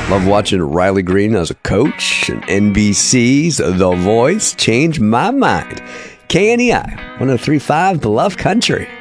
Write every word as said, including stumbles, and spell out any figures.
Love watching Riley Green as a coach, and N B C's The Voice changed my mind. K N E I, one oh three point five Bluff Country.